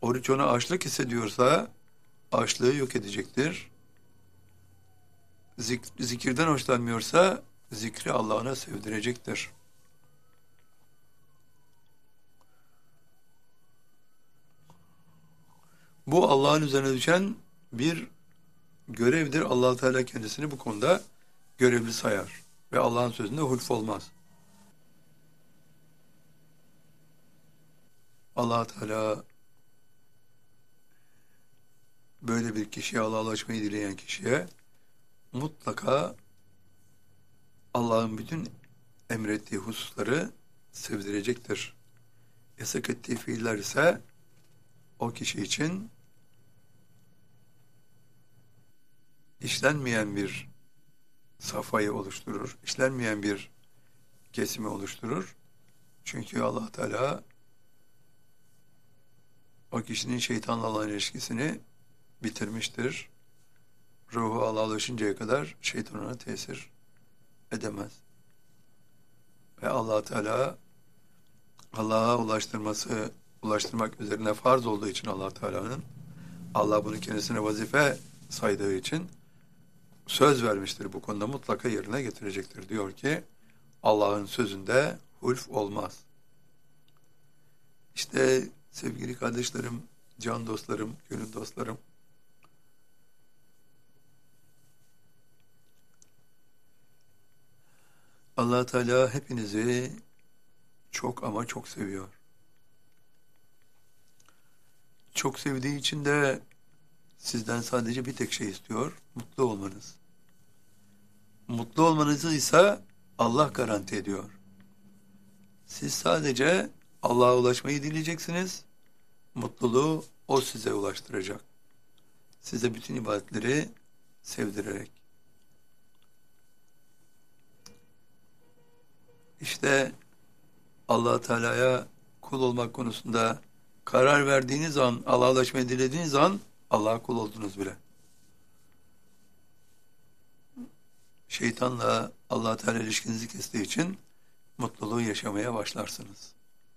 Oruç ona açlık hissediyorsa açlığı yok edecektir. Zikirden hoşlanmıyorsa zikri Allah'ına sevdirecektir. Bu Allah'ın üzerine düşen bir görevdir. Allah Teala kendisini bu konuda görevli sayar ve Allah'ın sözünde hulf olmaz. Allah Teala böyle bir kişiye, Allah'a ulaşmayı dileyen kişiye mutlaka Allah'ın bütün emrettiği hususları sevdirecektir. Yasak ettiği fiiller ise o kişi için işlenmeyen bir safhayı oluşturur, işlenmeyen bir kesimi oluşturur. Çünkü Allah Teala o kişinin şeytanla olan ilişkisini bitirmiştir. Ruhu Allah'a ulaşıncaya kadar şeytan ona tesir edemez. Ve Allah Teala Allah'a ulaştırmak üzerine farz olduğu için Allah Teala'nın, Allah bunu kendisine vazife saydığı için söz vermiştir. Bu konuda mutlaka yerine getirecektir. Diyor ki Allah'ın sözünde hulf olmaz. İşte sevgili kardeşlerim, can dostlarım, gönül dostlarım, Allah Teala hepinizi çok ama çok seviyor. Çok sevdiği için de sizden sadece bir tek şey istiyor, mutlu olmanız. Mutlu olmanızı ise Allah garanti ediyor. Siz sadece Allah'a ulaşmayı dileyeceksiniz, mutluluğu O size ulaştıracak. Size bütün ibadetleri sevdirerek. İşte Allah Teala'ya kul olmak konusunda karar verdiğiniz an, Allah'a ulaşmayı dilediğiniz an Allah'a kul oldunuz bile. Şeytanla Allah Teala ilişkinizi kestiği için mutluluğu yaşamaya başlarsınız.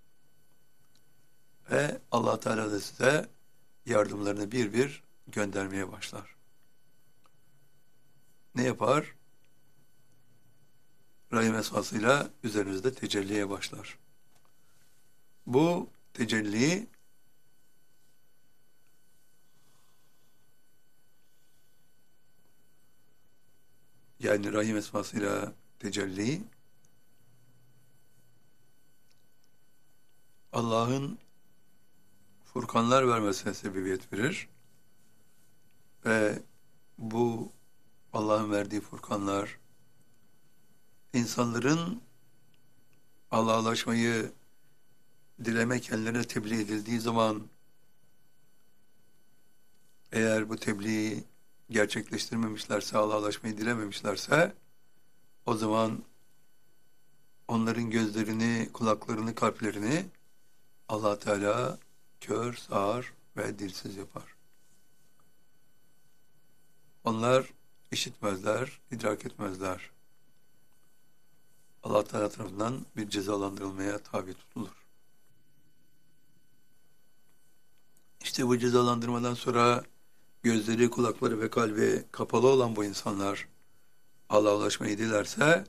Ve Allah Teala da size yardımlarını bir bir göndermeye başlar. Ne yapar? Rahim esmasıyla üzerinizde tecelliye başlar. Bu tecelli yani rahim esmasıyla tecelli Allah'ın furkanlar vermesine sebebiyet verir ve bu Allah'ın verdiği furkanlar insanların Allah'a ulaşmayı dileme kendilerine tebliğ edildiği zaman eğer bu tebliği gerçekleştirmemişlerse, Allah'a ulaşmayı dilememişlerse o zaman onların gözlerini, kulaklarını, kalplerini Allah Teala kör, sağır ve dilsiz yapar. Onlar işitmezler, idrak etmezler. Allah Teala tarafından bir cezalandırılmaya tabi tutulur. İşte bu cezalandırmadan sonra gözleri, kulakları ve kalbi kapalı olan bu insanlar Allah'a ulaşmayı dilerse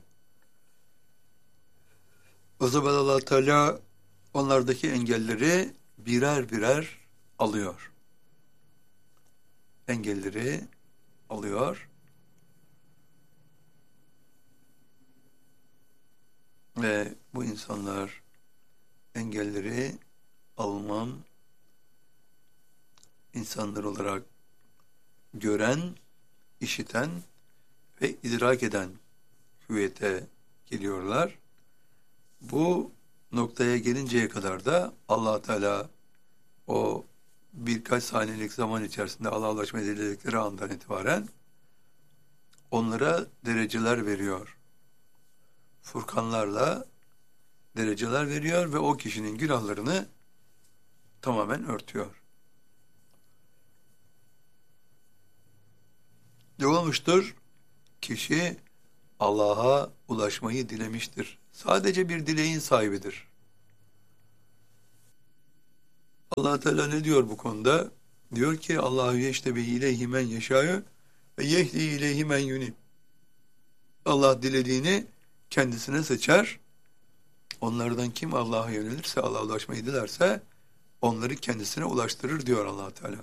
o zaman Allah Teala onlardaki engelleri birer birer alıyor. Engelleri alıyor ve bu insanlar engelleri alınan insanlar olarak gören, işiten ve idrak eden hüviyete geliyorlar. Bu noktaya gelinceye kadar da Allah Teala o birkaç saniyelik zaman içerisinde Allah'a ulaşmayı diledikleri andan itibaren onlara dereceler veriyor. Furkanlarla dereceler veriyor ve o kişinin günahlarını tamamen örtüyor. Ne olmuştur? Kişi Allah'a ulaşmayı dilemiştir. Sadece bir dileğin sahibidir. Allah Teala ne diyor bu konuda? Diyor ki Allahu yeştebi ileyhi men yeşâ'u ve yehdi ileyhi men yunib. Allah dilediğini kendisine seçer. Onlardan kim Allah'a yönelirse, Allah'a ulaşmayı dilerse onları kendisine ulaştırır diyor Allah Teala.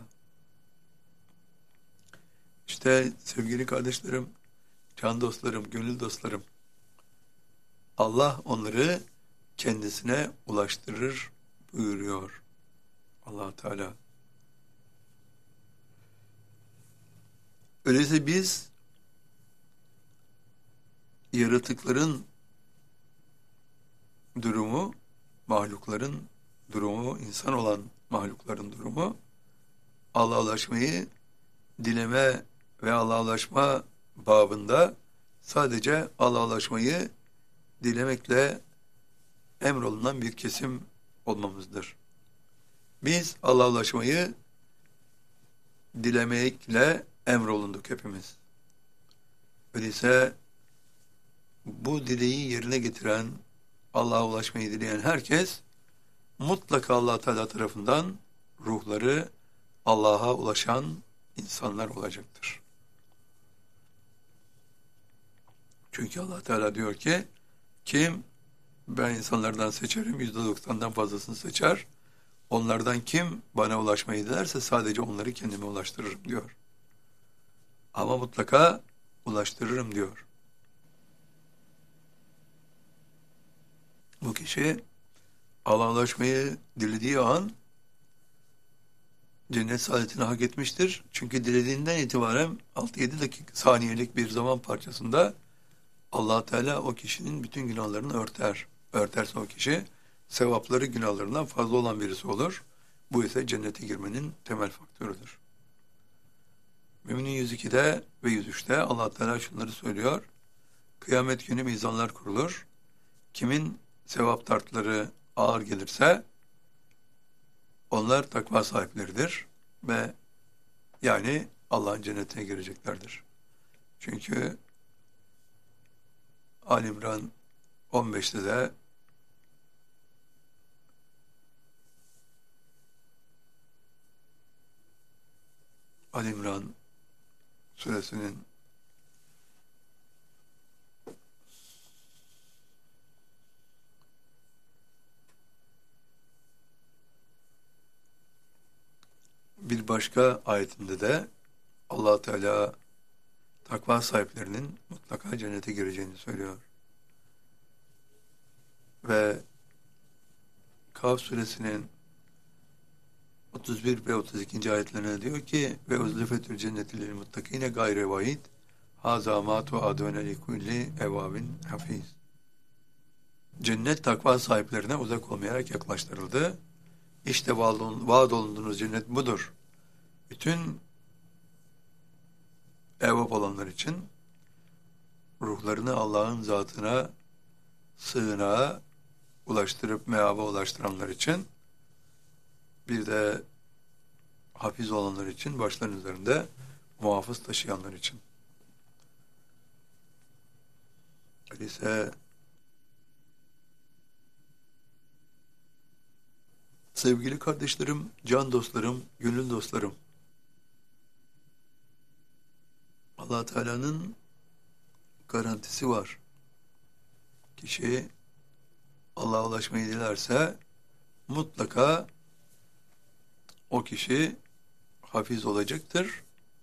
İşte sevgili kardeşlerim, can dostlarım, gönül dostlarım, Allah onları kendisine ulaştırır buyuruyor Allah Teala. Öyleyse biz yaratıkların durumu, mahlukların durumu, insan olan mahlukların durumu, Allah'a ulaşmayı dileme ve Allah'a ulaşma babında sadece Allah'a ulaşmayı dilemekle emrolunan bir kesim olmamızdır. Biz Allah'a ulaşmayı dilemekle emrolunduk hepimiz. Öyleyse bu dileği yerine getiren, Allah'a ulaşmayı dileyen herkes mutlaka Allah Teala tarafından ruhları Allah'a ulaşan insanlar olacaktır. Çünkü Allah Teala diyor ki kim ben insanlardan seçerim, %90'dan fazlasını seçer. Onlardan kim bana ulaşmayı dilerse sadece onları kendime ulaştırırım diyor. Ama mutlaka ulaştırırım diyor. Bu kişi Allah'a ulaşmayı dilediği an cennet saadetini hak etmiştir. Çünkü dilediğinden itibaren 6-7 dakika saniyelik bir zaman parçasında Allah Teala o kişinin bütün günahlarını örter. Örterse o kişi sevapları günahlarından fazla olan birisi olur. Bu ise cennete girmenin temel faktörüdür. Mü'minin 102'de ve 103'te Allah Teala şunları söylüyor. Kıyamet günü mizanlar kurulur. Kimin sevap tartıları ağır gelirse onlar takva sahipleridir ve yani Allah'ın cennetine gireceklerdir. Çünkü Ali İmran 15'te de Ali İmran suresinin 'Bir başka ayetinde de Allah Teala takva sahiplerinin mutlaka cennete gireceğini söylüyor. Ve Kaf suresinin 31 ve 32. ayetlerine diyor ki ve uzlifetül cenneti lil muttakine gayre vaid haza ma tuadune li kulli evabin hafiz. Cennet takva sahiplerine uzak olmayarak yaklaştırıldı. İşte vaad olunduğunuz cennet budur. Bütün evap olanlar için ruhlarını Allah'ın zatına, sığınağa ulaştırıp meaba ulaştıranlar için bir de hafiz olanlar için, başların üzerinde muhafız taşıyanlar için. Öyleyse sevgili kardeşlerim, can dostlarım, gönül dostlarım, Allah Teala'nın garantisi var. Kişi Allah'a ulaşmayı dilerse mutlaka o kişi hafiz olacaktır.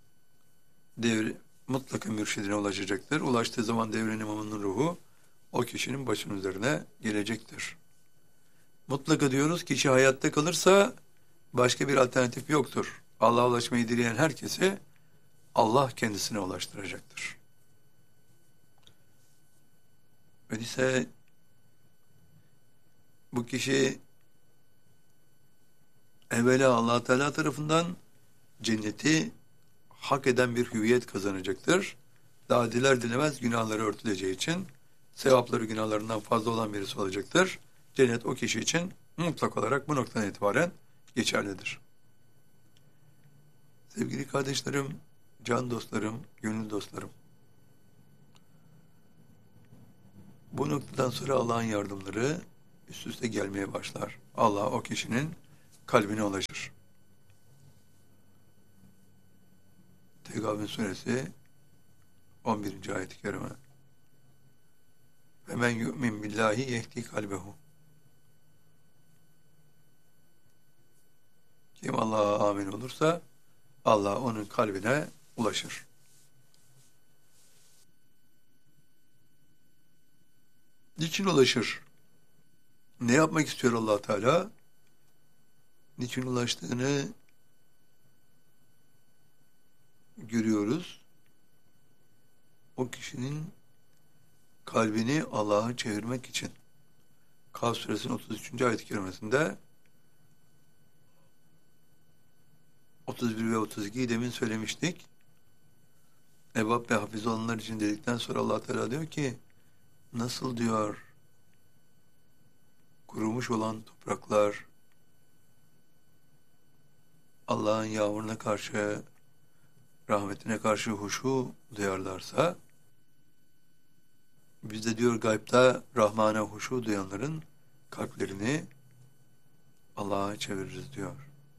Mutlaka mürşidine ulaşacaktır. Ulaştığı zaman devrin imamının ruhu o kişinin başının üzerine gelecektir. Mutlaka diyoruz kişi hayatta kalırsa başka bir alternatif yoktur. Allah'a ulaşmayı dileyen herkesi Allah kendisine ulaştıracaktır. Öyleyse bu kişi evvela Allah Teala tarafından cenneti hak eden bir hüviyet kazanacaktır. Daha diler dilemez günahları örtüleceği için sevapları günahlarından fazla olan birisi olacaktır. Cennet o kişi için mutlak olarak bu noktadan itibaren geçerlidir. Sevgili kardeşlerim, can dostlarım, gönül dostlarım. Bu noktadan sonra Allah'ın yardımları üst üste gelmeye başlar. Allah o kişinin kalbine ulaşır. Tegabün suresi 11. ayet-i kerime. Ve men yu'min billahi yehdi kalbehu. Kim Allah'a amin olursa Allah onun kalbine ulaşır. Niçin ulaşır? Ne yapmak istiyor Allah Teala? Niçin ulaştığını görüyoruz. O kişinin kalbini Allah'a çevirmek için. Kaf suresinin 33. ayet-i kerimesinde 31 ve 32'yi demin söylemiştik. Ebab ve hafiz olanlar için dedikten sonra Allah Teala diyor ki, nasıl diyor kurumuş olan topraklar Allah'ın yağmuruna karşı, rahmetine karşı huşu duyarlarsa, biz de diyor gaybta Rahman'a huşu duyanların kalplerini Allah'a çeviririz diyor.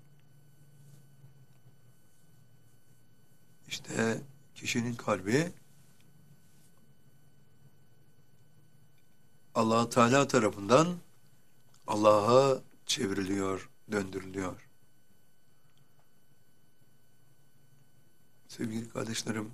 İşte kişinin kalbi Allah Teala tarafından Allah'a çevriliyor, döndürülüyor. Sevgili kardeşlerim,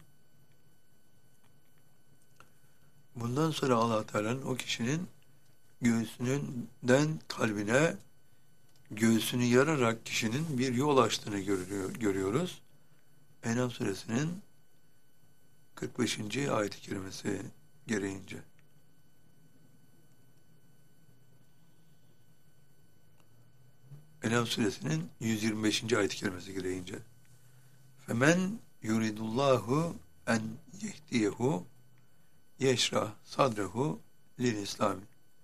bundan sonra Allah Teala'nın o kişinin göğsünden kalbine, göğsünü yararak kişinin bir yol açtığını görüyoruz. En'am suresinin 45. ayet-i kerimesi gereğince. En'am suresinin 125. ayet-i kerimesi gereğince. Femen yuridullahu en yehdiyehu yeşrah sadrehu lil İslami.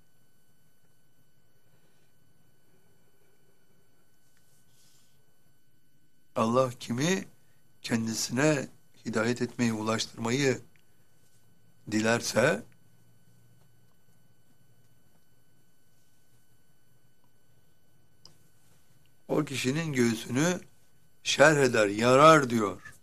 Allah kimi kendisine hidayet etmeyi, ulaştırmayı dilerse o kişinin göğsünü şerh eder, yarar diyor.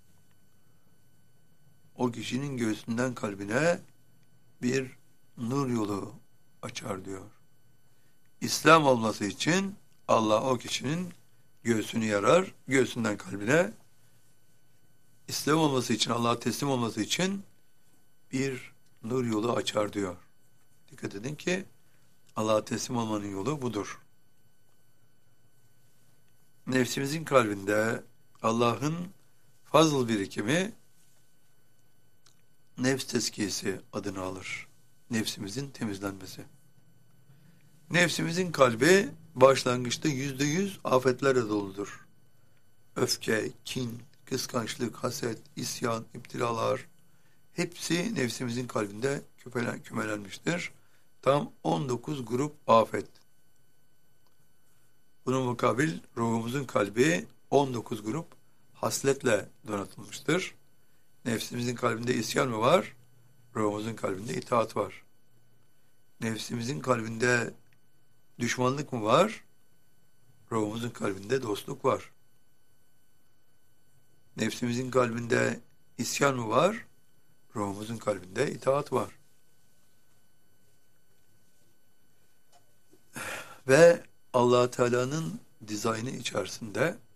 O kişinin göğsünden kalbine bir nur yolu açar diyor. İslam olması için Allah o kişinin göğsünü yarar, göğsünden kalbine. İslam olması için, Allah'a teslim olması için bir nur yolu açar diyor. Dikkat edin ki Allah'a teslim olmanın yolu budur. Nefsimizin kalbinde Allah'ın fazıl birikimi nefs tezkiyesi adını alır. Nefsimizin temizlenmesi. Nefsimizin kalbi başlangıçta %100 afetlerle doludur. Öfke, kin, kıskançlık, haset, isyan, iptilalar hepsi nefsimizin kalbinde kümelenmiştir. Tam 19 grup afet. Bunun mukabil ruhumuzun kalbi 19 grup hasletle donatılmıştır. Nefsimizin kalbinde isyan mı var? Ruhumuzun kalbinde itaat var. Nefsimizin kalbinde düşmanlık mı var? Ruhumuzun kalbinde dostluk var. Nefsimizin kalbinde isyan mı var? Ruhumuzun kalbinde itaat var. Ve Allah Teala'nın dizaynı içerisinde